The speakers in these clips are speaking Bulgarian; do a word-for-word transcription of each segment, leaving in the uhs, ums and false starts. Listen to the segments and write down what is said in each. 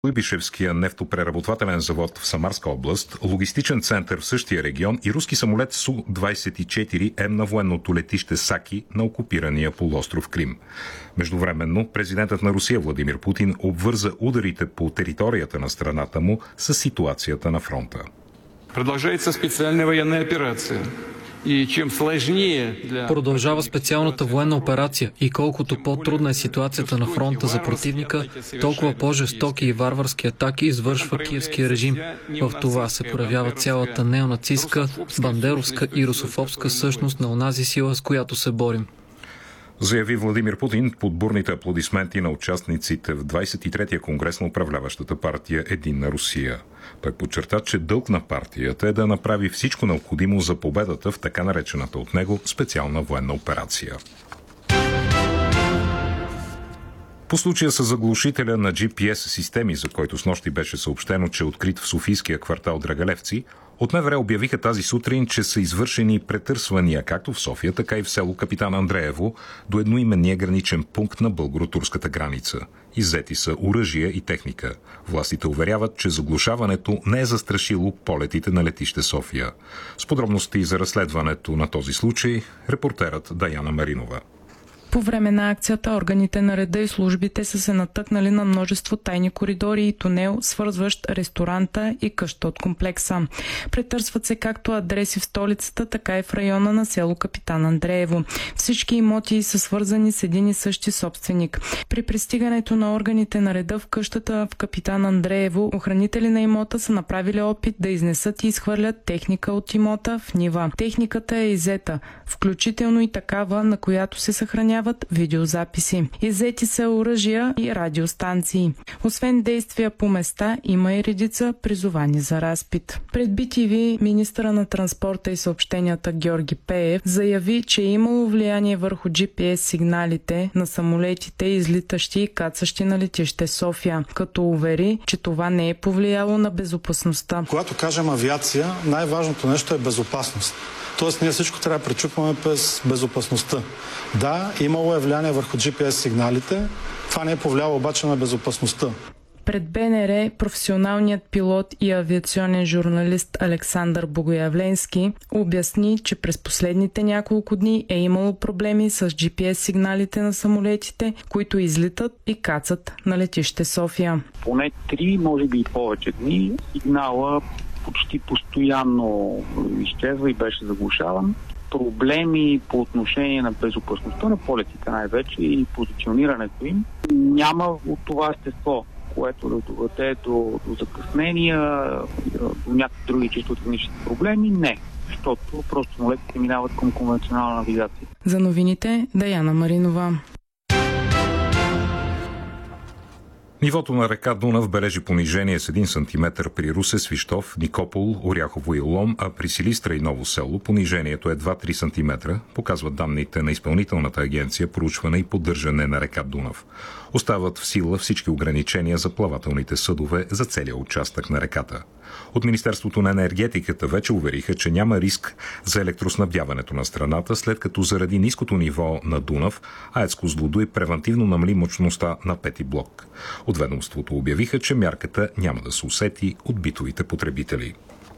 Куйбишевския нефтопреработвателен завод в Самарска област, логистичен център в същия регион и руски самолет Су двадесет и четири М на военното летище Саки на окупирания полуостров Крим. Междувременно, президентът на Русия Владимир Путин обвърза ударите по територията на страната му с ситуацията на фронта. Продължава специална военна операция. И чем сложнее для... Продължава специалната военна операция и колкото по-трудна е ситуацията на фронта за противника, толкова по-жестоки и варварски атаки извършва киевския режим. В това се проявява цялата неонацистка, бандеровска и русофобска същност на онази сила, с която се борим. Заяви Владимир Путин под бурните аплодисменти на участниците в двадесет и третия конгрес на управляващата партия Единна Русия. Той подчерта, че дълг на партията е да направи всичко необходимо за победата в така наречената от него специална военна операция. По случая с заглушителя на Джи Пи Ес системи, за който снощи беше съобщено, че е открит в софийския квартал Драгалевци, от МВР обявиха тази сутрин, че са извършени претърсвания както в София, така и в село Капитан Андреево до едноименния граничен пункт на българо-турската граница. Иззети са оръжие и техника. Властите уверяват, че заглушаването не е застрашило полетите на летище София. С подробности за разследването на този случай, репортерът Даяна Маринова. По време на акцията органите на реда и службите са се натъкнали на множество тайни коридори и тунел, свързващ ресторанта и къща от комплекса. Претърсват се както адреси в столицата, така и в района на село Капитан Андреево. Всички имоти са свързани с един и същи собственик. При пристигането на органите на реда в къщата в Капитан Андреево, охранители на имота са направили опит да изнесат и изхвърлят техника от имота в нива. Техниката е иззета, включително и такава, на която се съхранява видеозаписи. Иззети са оръжия и радиостанции. Освен действия по места, има и редица призовани за разпит. Пред Би Ти Ви министъра на транспорта и съобщенията Георги Пеев заяви, че е имало влияние върху Джи Пи Ес сигналите на самолетите, излитащи и кацащи на летище София, като увери, че това не е повлияло на безопасността. Когато кажем авиация, най-важното нещо е безопасност. Тоест ние всичко трябва да пречупваме през безопасността. Да, имало е влияние върху Джи Пи Ес сигналите, това не е повлияло обаче на безопасността. Пред Б Н Р професионалният пилот и авиационен журналист Александър Богоявленски обясни, че през последните няколко дни е имало проблеми с Джи Пи Ес сигналите на самолетите, които излитат и кацат на летище София. Поне три, може би и повече дни, сигнала почти постоянно изчезва и беше заглушаван. Проблеми по отношение на безопасността на полетите най-вече и позиционирането им няма от това естество, което да доведе до, до закъснения, до някакви други чисто технически проблеми. Не, защото просто самолетите минават към конвенционална навигация. За новините Даяна Маринова. Нивото на река Дунав бележи понижение с един сантиметър при Русе, Свищов, Никопол, Оряхово и Лом, а при Силистра и Ново село понижението е два-три сантиметра, показват данните на Изпълнителната агенция проучване и поддържане на река Дунав. Остават в сила всички ограничения за плавателните съдове за целия участък на реката. От Министерството на енергетиката вече увериха, че няма риск за електроснабдяването на страната, след като заради ниското ниво на Дунав АЕЦ Козлодуй превантивно намали мощността на пети блок. От ведомството обявиха, че мярката няма да се усети от битовите потребители.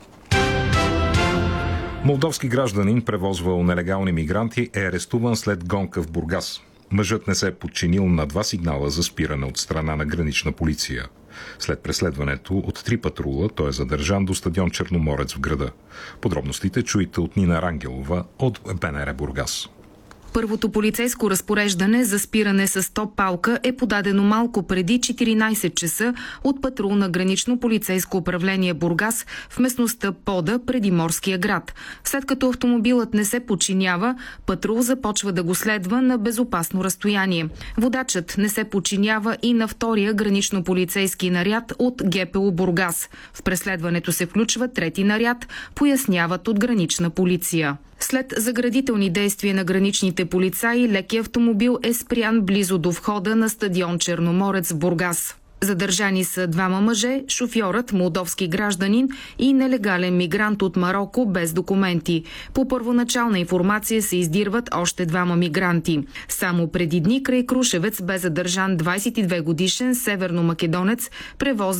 Молдовски гражданин, превозвал нелегални мигранти, е арестуван след гонка в Бургас. Мъжът не се е подчинил на два сигнала за спиране от страна на гранична полиция. След преследването от три патрула той е задържан до стадион Черноморец в града. Подробностите чуйте от Нина Рангелова от Б Н Р Бургас. Първото полицейско разпореждане за спиране с топ палка е подадено малко преди четиринайсет часа от патрул на гранично полицейско управление Бургас в местността Пода преди Морския град. След като автомобилът не се подчинява, патрул започва да го следва на безопасно разстояние. Водачът не се подчинява и на втория гранично полицейски наряд от Ге Пе У Бургас. В преследването се включва трети наряд, поясняват от гранична полиция. След заградителни действия на граничните полицаи, леки автомобил е спрян близо до входа на стадион Черноморец в Бургас. Задържани са двама мъже, шофьорът, молдовски гражданин и нелегален мигрант от Мароко без документи. По първоначална информация се издирват още двама мигранти. Само преди дни край Крушевец бе задържан двайсет и две годишен северномакедонец, превоз